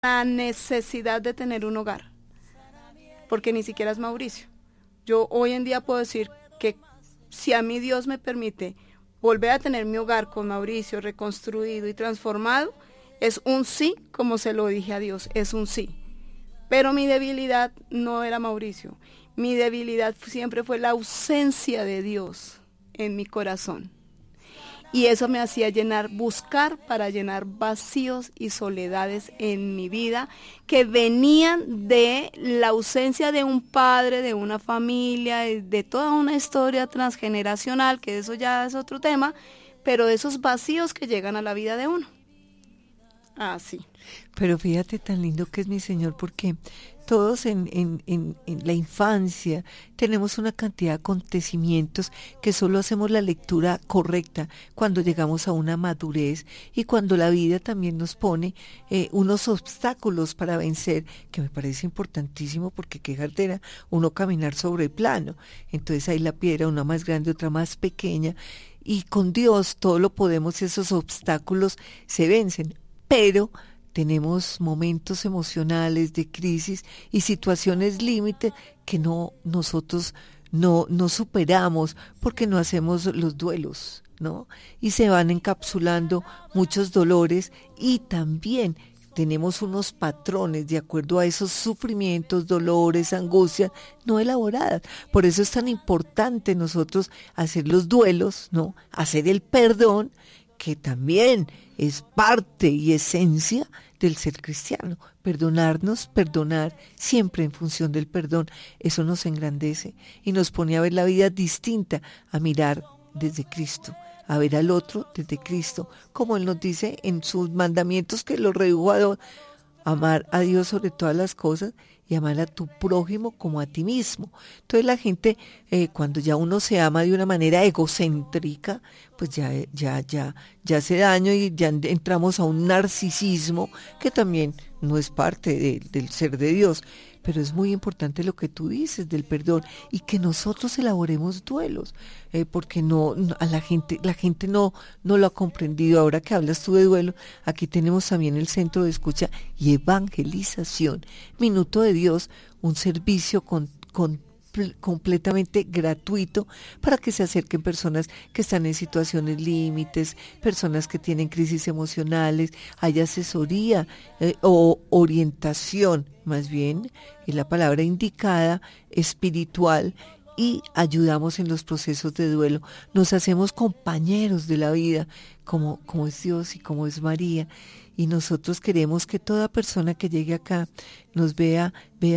la necesidad de tener un hogar, porque ni siquiera es Mauricio. Yo hoy en día puedo decir que si a mí Dios me permite volver a tener mi hogar con Mauricio reconstruido y transformado, es un sí, como se lo dije a Dios, es un sí. Pero mi debilidad no era Mauricio, mi debilidad siempre fue la ausencia de Dios en mi corazón. Y eso me hacía buscar para llenar vacíos y soledades en mi vida que venían de la ausencia de un padre, de una familia, de toda una historia transgeneracional, que eso ya es otro tema, pero de esos vacíos que llegan a la vida de uno. Ah, sí. Pero fíjate tan lindo que es mi Señor, porque todos en la infancia tenemos una cantidad de acontecimientos que solo hacemos la lectura correcta cuando llegamos a una madurez y cuando la vida también nos pone unos obstáculos para vencer, que me parece importantísimo, porque qué cartera uno caminar sobre el plano. Entonces hay la piedra, una más grande, otra más pequeña, y con Dios todo lo podemos y esos obstáculos se vencen. Pero tenemos momentos emocionales de crisis y situaciones límite que nosotros no superamos porque no hacemos los duelos, ¿no? Y se van encapsulando muchos dolores y también tenemos unos patrones de acuerdo a esos sufrimientos, dolores, angustias no elaboradas. Por eso es tan importante nosotros hacer los duelos, ¿no? Hacer el perdón, que también es parte y esencia del ser cristiano. Perdonarnos, perdonar siempre en función del perdón. Eso nos engrandece y nos pone a ver la vida distinta, a mirar desde Cristo, a ver al otro desde Cristo, como Él nos dice en sus mandamientos, que lo redujo a amar a Dios sobre todas las cosas y amar a tu prójimo como a ti mismo. Entonces la gente, cuando ya uno se ama de una manera egocéntrica, pues ya hace daño y ya entramos a un narcisismo que también no es parte del ser de Dios. Pero es muy importante lo que tú dices del perdón y que nosotros elaboremos duelos, porque a la gente no lo ha comprendido. Ahora que hablas tú de duelo, aquí tenemos también el Centro de Escucha y Evangelización, Minuto de Dios, un servicio completamente gratuito para que se acerquen personas que están en situaciones límites, personas que tienen crisis emocionales. Hay asesoría o orientación, más bien, es la palabra indicada, espiritual, y ayudamos en los procesos de duelo. Nos hacemos compañeros de la vida, como es Dios y como es María. Y nosotros queremos que toda persona que llegue acá nos vea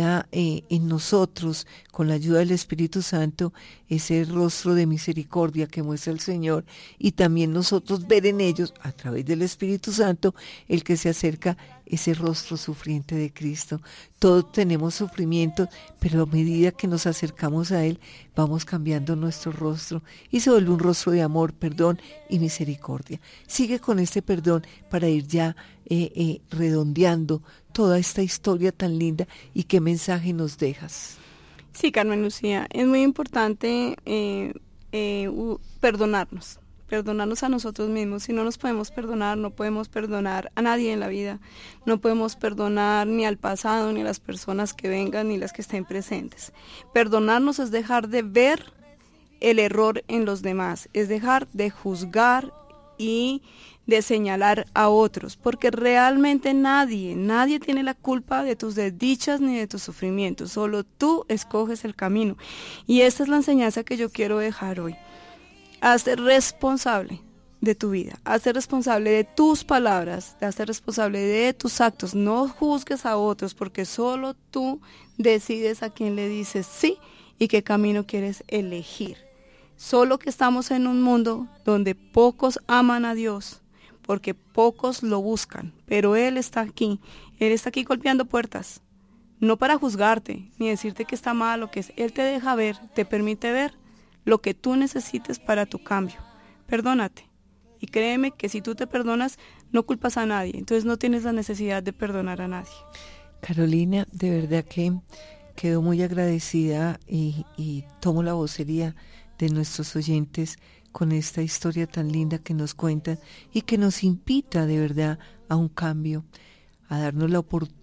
en nosotros, con la ayuda del Espíritu Santo, ese rostro de misericordia que muestra el Señor, y también nosotros ver en ellos, a través del Espíritu Santo, el que se acerca, ese rostro sufriente de Cristo. Todos tenemos sufrimiento, pero a medida que nos acercamos a Él, vamos cambiando nuestro rostro y se vuelve un rostro de amor, perdón y misericordia. Sigue con este perdón para ir ya redondeando toda esta historia tan linda. ¿Y qué mensaje nos dejas? Sí, Carmen Lucía, es muy importante perdonarnos a nosotros mismos. Si no nos podemos perdonar, no podemos perdonar a nadie en la vida, no podemos perdonar ni al pasado, ni a las personas que vengan, ni las que estén presentes. Perdonarnos es dejar de ver el error en los demás, es dejar de juzgar y de señalar a otros, porque realmente nadie tiene la culpa de tus desdichas ni de tus sufrimientos, solo tú escoges el camino. Y esta es la enseñanza que yo quiero dejar hoy. Hazte responsable de tu vida, hazte responsable de tus palabras, hazte responsable de tus actos, no juzgues a otros, porque solo tú decides a quién le dices sí y qué camino quieres elegir. Solo que estamos en un mundo donde pocos aman a Dios, porque pocos lo buscan, pero Él está aquí golpeando puertas, no para juzgarte, ni decirte que está mal o que es. Él te deja ver, te permite ver lo que tú necesites para tu cambio. Perdónate, y créeme que si tú te perdonas, no culpas a nadie, entonces no tienes la necesidad de perdonar a nadie. Carolina, de verdad que quedo muy agradecida y tomo la vocería de nuestros oyentes con esta historia tan linda que nos cuentan y que nos invita de verdad a un cambio. a darnos la oportunidad